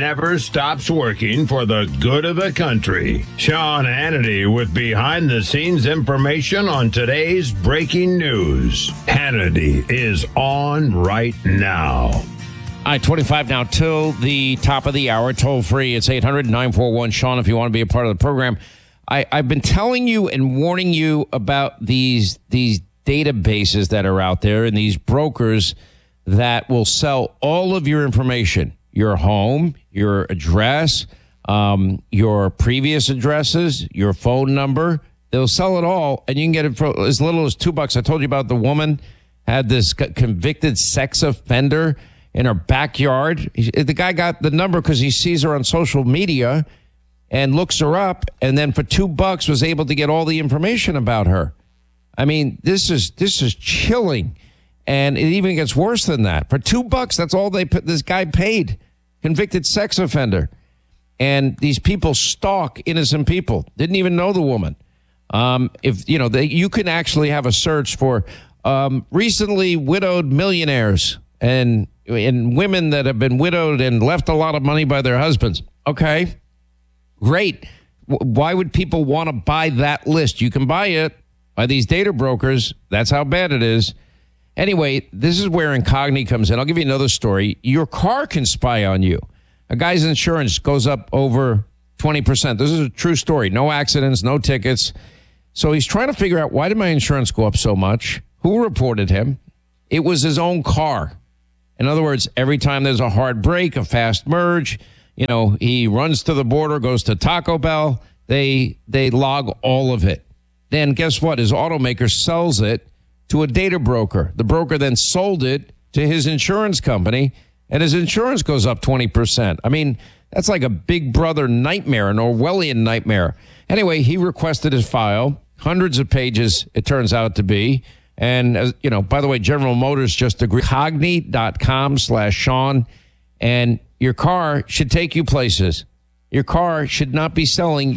never stops working for the good of the country. Sean Hannity with behind-the-scenes information on today's breaking news. Hannity is on right now. All right, 25 now till the top of the hour. Toll free. It's 800-941-SEAN if you want to be a part of the program. I've been telling you and warning you about these databases that are out there and these brokers that will sell all of your information, your home, your address, your previous addresses, your phone number. They'll sell it all, and you can get it for as little as $2. I told you about the woman had this convicted sex offender in her backyard. The guy got the number because he sees her on social media and looks her up, and then for $2 was able to get all the information about her. I mean, this is chilling, and it even gets worse than that. For $2, that's all this guy paid. Convicted sex offender, and these people stalk innocent people. Didn't even know the woman. If you know, you can actually have a search for recently widowed millionaires and women that have been widowed and left a lot of money by their husbands. Okay, great. Why would people want to buy that list? You can buy it by these data brokers. That's how bad it is. Anyway, this is where Incogni comes in. I'll give you another story. Your car can spy on you. A guy's insurance goes up over 20%. This is a true story. No accidents, no tickets. So he's trying to figure out, why did my insurance go up so much? Who reported him? It was his own car. In other words, every time there's a hard brake, a fast merge, you know, he runs to the border, goes to Taco Bell. They log all of it. Then guess what? His automaker sells it to a data broker. The broker then sold it to his insurance company, and his insurance goes up 20%. I mean, that's like a Big Brother nightmare, an Orwellian nightmare. Anyway, he requested his file, hundreds of pages it turns out to be. And, as you know, by the way, General Motors just agreed. Cogni.com/Sean. And your car should take you places. Your car should not be selling